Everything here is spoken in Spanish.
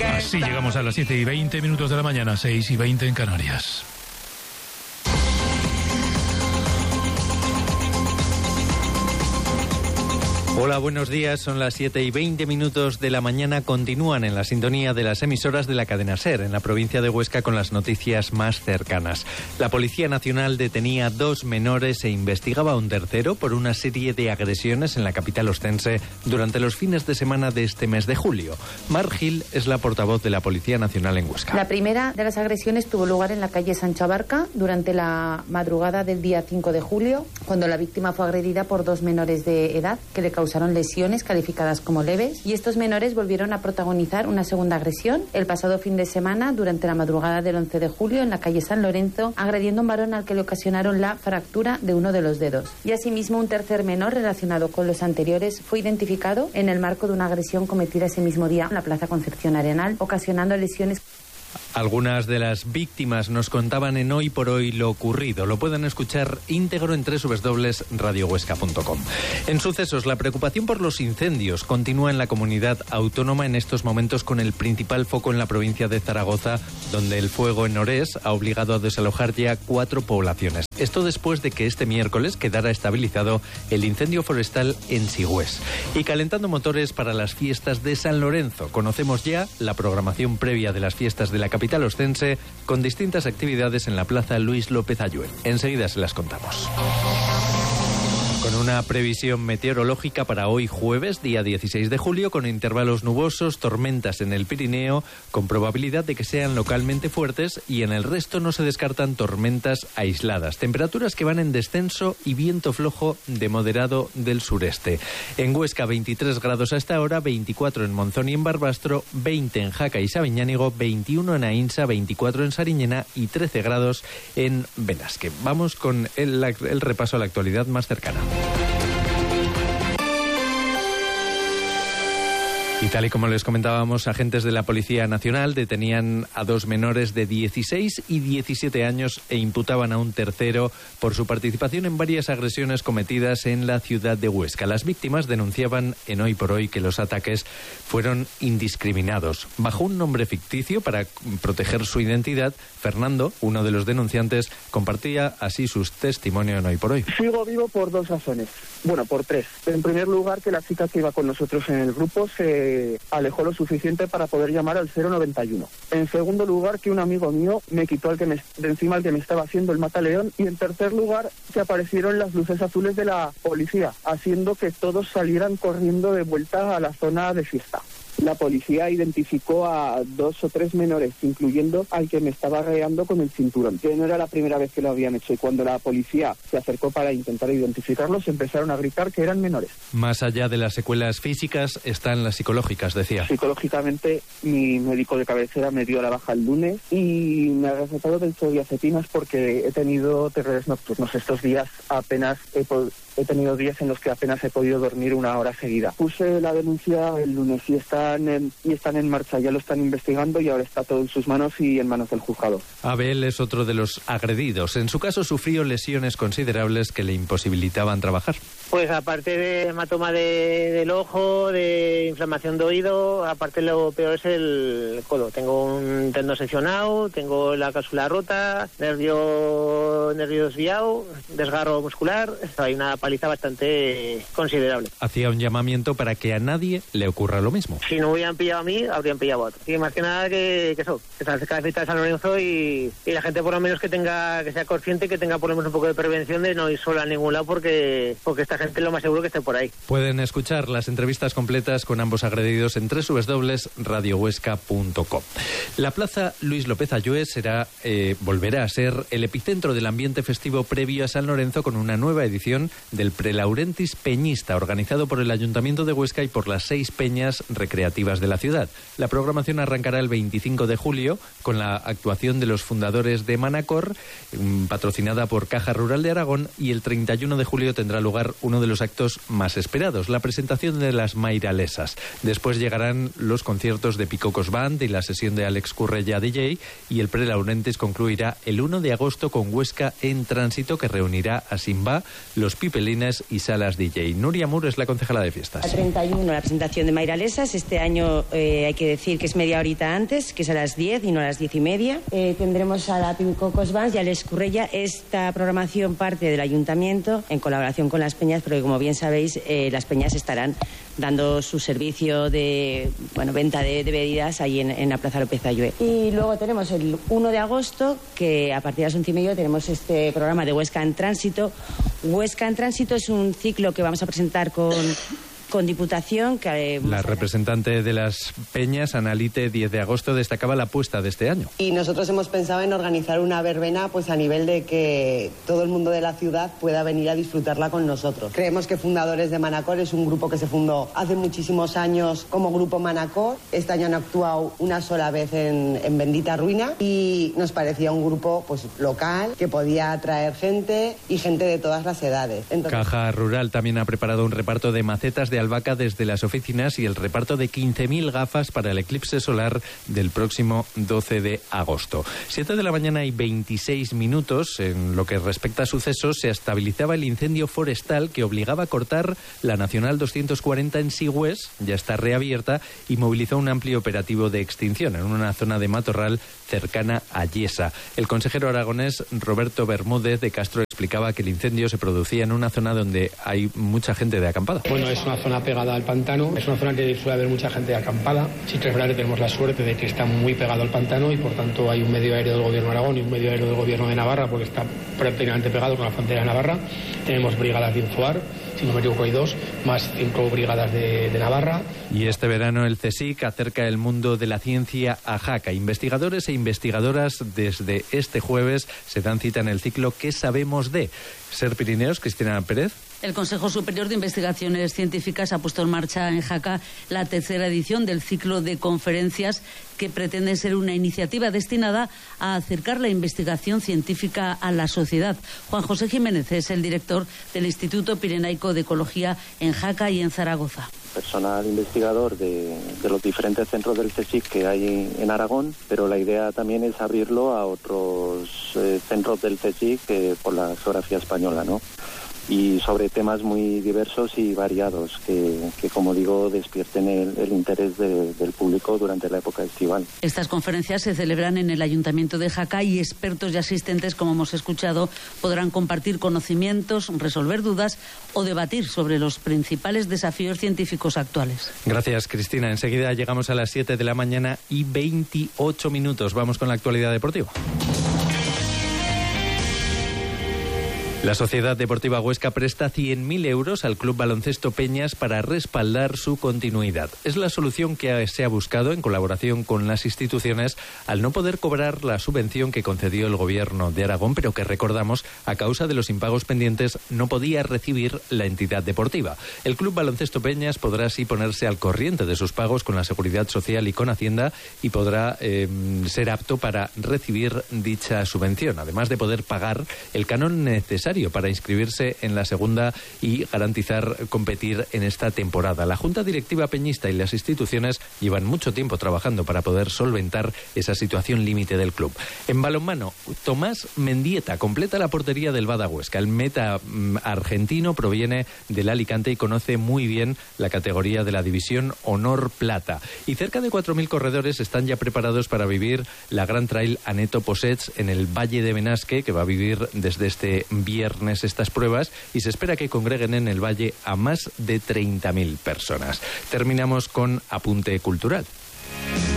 Así llegamos a las 7:20 de la mañana, 6:20 en Canarias. Hola, buenos días. Son las 7:20 de la mañana. Continúan en la sintonía de las emisoras de la cadena SER, en la provincia de Huesca, con las noticias más cercanas. La Policía Nacional detenía 2 menores e investigaba a un tercero por una serie de agresiones en la capital ostense durante los fines de semana de este mes de julio. Mar Gil es la portavoz de la Policía Nacional en Huesca. La primera de las agresiones tuvo lugar en la calle Sancho Abarca durante la madrugada del día 5 de julio, cuando la víctima fue agredida por 2 menores de edad que le causaron lesiones calificadas como leves, y estos menores volvieron a protagonizar una segunda agresión el pasado fin de semana durante la madrugada del 11 de julio en la calle San Lorenzo, agrediendo a un varón al que le ocasionaron la fractura de uno de los dedos. Y asimismo un tercer menor relacionado con los anteriores fue identificado en el marco de una agresión cometida ese mismo día en la Plaza Concepción Arenal, ocasionando lesiones. Algunas de las víctimas nos contaban en Hoy por Hoy lo ocurrido. Lo pueden escuchar íntegro en www.radiohuesca.com. En sucesos, la preocupación por los incendios continúa en la comunidad autónoma en estos momentos, con el principal foco en la provincia de Zaragoza, donde el fuego en Orés ha obligado a desalojar ya 4 poblaciones. Esto después de que este miércoles quedara estabilizado el incendio forestal en Sigüés. Y calentando motores para las fiestas de San Lorenzo. Conocemos ya la programación previa de las fiestas de la capital ostense, con distintas actividades en la Plaza Luis López Ayuel. Enseguida se las contamos. Con una previsión meteorológica para hoy jueves, día 16 de julio, con intervalos nubosos, tormentas en el Pirineo, con probabilidad de que sean localmente fuertes, y en el resto no se descartan tormentas aisladas. Temperaturas que van en descenso y viento flojo de moderado del sureste. En Huesca 23 grados a esta hora, 24 en Monzón y en Barbastro, 20 en Jaca y Sabiñánigo, 21 en Ainsa, 24 en Sariñena y 13 grados en Benasque. Vamos con el repaso a la actualidad más cercana. Y tal y como les comentábamos, agentes de la Policía Nacional detenían a 2 menores de 16 y 17 años e imputaban a un tercero por su participación en varias agresiones cometidas en la ciudad de Huesca. Las víctimas denunciaban en Hoy por Hoy que los ataques fueron indiscriminados. Bajo un nombre ficticio para proteger su identidad, Fernando, uno de los denunciantes, compartía así sus testimonios en Hoy por Hoy. Sigo vivo por 2 razones. Bueno, por 3. En primer lugar, que la chica que iba con nosotros en el grupo se alejó lo suficiente para poder llamar al 091. En segundo lugar, que un amigo mío me quitó de encima al que me estaba haciendo el mataleón. Y en tercer lugar, que aparecieron las luces azules de la policía, haciendo que todos salieran corriendo de vuelta a la zona de fiesta. La policía identificó a 2 o 3 menores, incluyendo al que me estaba arreando con el cinturón, que no era la primera vez que lo habían hecho, y cuando la policía se acercó para intentar identificarlos, empezaron a gritar que eran menores. Más allá de las secuelas físicas, están las psicológicas, decía. Psicológicamente, mi médico de cabecera me dio la baja el lunes y me ha recetado benzodiazepinas porque he tenido terrores nocturnos. Estos días apenas he tenido días en los que apenas he podido dormir 1 hora seguida. Puse la denuncia el lunes y están en marcha, ya lo están investigando y ahora está todo en sus manos y en manos del juzgado. Abel es otro de los agredidos. En su caso sufrió lesiones considerables que le imposibilitaban trabajar. Pues aparte de hematoma del ojo, de inflamación de oído, aparte lo peor es el codo. Tengo un tendón seccionado, tengo la cápsula rota, nervio desviado, desgarro muscular. Hay una paliza bastante considerable. Hacía un llamamiento para que a nadie le ocurra lo mismo. Si no hubieran pillado a mí, habrían pillado a otro. Y más que nada que está cerca de la fiesta de San Lorenzo y la gente por lo menos que sea consciente, que tenga por lo menos un poco de prevención de no ir sola a ningún lado porque esta gente lo más seguro que esté por ahí. Pueden escuchar las entrevistas completas con ambos agredidos en www.radiohuesca.com. La Plaza Luis López Ayuel volverá a ser el epicentro del ambiente festivo previo a San Lorenzo, con una nueva edición del Prelaurentis Peñista, organizado por el Ayuntamiento de Huesca y por las 6 peñas recreativas de la ciudad. La programación arrancará el 25 de julio con la actuación de los fundadores de Manacor, patrocinada por Caja Rural de Aragón, y el 31 de julio tendrá lugar uno de los actos más esperados, la presentación de las Mairalesas. Después llegarán los conciertos de Picocos Band y la sesión de Alex Currella DJ, y el Prelaurentis concluirá el 1 de agosto con Huesca en Tránsito, que reunirá a Simba, los Pipelines y Salas DJ. Nuria Mur es la concejala de fiestas. El 31 la presentación de Mairalesas, Este año hay que decir que es media horita antes, que es a las 10 y no a las 10:30. Tendremos a la Pincocos Bands y a l'Escurrella. Esta programación parte del Ayuntamiento en colaboración con las peñas, porque como bien sabéis, las peñas estarán dando su servicio de venta de bebidas ahí en la Plaza López Ayue. Y luego tenemos el 1 de agosto, que a partir de las 11:30 tenemos este programa de Huesca en Tránsito. Huesca en Tránsito es un ciclo que vamos a presentar con Diputación. La representante de las peñas, Analite 10 de agosto, destacaba la apuesta de este año. Y nosotros hemos pensado en organizar una verbena pues a nivel de que todo el mundo de la ciudad pueda venir a disfrutarla con nosotros. Creemos que Fundadores de Manacor es un grupo que se fundó hace muchísimos años como Grupo Manacor. Este año han actuado una sola vez en Bendita Ruina y nos parecía un grupo pues local que podía atraer gente y gente de todas las edades. Entonces... Caja Rural también ha preparado un reparto de macetas de albahaca desde las oficinas y el reparto de 15.000 gafas para el eclipse solar del próximo 12 de agosto. 7 de la mañana y 26 minutos. En lo que respecta a sucesos, se estabilizaba el incendio forestal que obligaba a cortar la Nacional 240 en Sigüés, ya está reabierta, y movilizó un amplio operativo de extinción en una zona de matorral cercana a Yesa. El consejero aragonés Roberto Bermúdez de Castro explicaba que el incendio se producía en una zona donde hay mucha gente de acampada. Bueno, es una zona pegada al pantano, es una zona que suele haber mucha gente acampada. Sí que es verdad que tenemos la suerte de que está muy pegado al pantano y por tanto hay un medio aéreo del gobierno de Aragón y un medio aéreo del gobierno de Navarra porque está prácticamente pegado con la frontera de Navarra. Tenemos brigadas de Infoar, si no me equivoco hay 2, más 5 brigadas de Navarra. Y este verano el CSIC acerca el mundo de la ciencia a Jaca. Investigadores e investigadoras desde este jueves se dan cita en el ciclo ¿Qué sabemos de? Ser Pirineos, Cristina Pérez. El Consejo Superior de Investigaciones Científicas ha puesto en marcha en Jaca la tercera edición del ciclo de conferencias que pretende ser una iniciativa destinada a acercar la investigación científica a la sociedad. Juan José Jiménez es el director del Instituto Pirenaico de Ecología en Jaca y en Zaragoza. Personal investigador de los diferentes centros del CSIC que hay en Aragón, pero la idea también es abrirlo a otros centros del CSIC por la geografía española, ¿no? Y sobre temas muy diversos y variados que como digo, despierten el interés del público durante la época estival. Estas conferencias se celebran en el Ayuntamiento de Jaca y expertos y asistentes, como hemos escuchado, podrán compartir conocimientos, resolver dudas o debatir sobre los principales desafíos científicos actuales. Gracias, Cristina. Enseguida llegamos a las 7 de la mañana y 28 minutos. Vamos con la actualidad deportiva. La Sociedad Deportiva Huesca presta 100.000 euros al Club Baloncesto Peñas para respaldar su continuidad. Es la solución que se ha buscado en colaboración con las instituciones al no poder cobrar la subvención que concedió el Gobierno de Aragón, pero que recordamos, a causa de los impagos pendientes, no podía recibir la entidad deportiva. El Club Baloncesto Peñas podrá así ponerse al corriente de sus pagos con la Seguridad Social y con Hacienda y podrá ser apto para recibir dicha subvención, además de poder pagar el canon necesario para inscribirse en la segunda y garantizar competir en esta temporada. La Junta Directiva Peñista y las instituciones llevan mucho tiempo trabajando para poder solventar esa situación límite del club. En balonmano, Tomás Mendieta completa la portería del Bada Huesca. El meta argentino proviene del Alicante y conoce muy bien la categoría de la División Honor Plata. Y cerca de 4.000 corredores están ya preparados para vivir la Gran Trail Aneto Possets en el Valle de Benasque, que va a vivir desde este viernes estas pruebas, y se espera que congreguen en el valle a más de 30.000 personas. Terminamos con apunte cultural.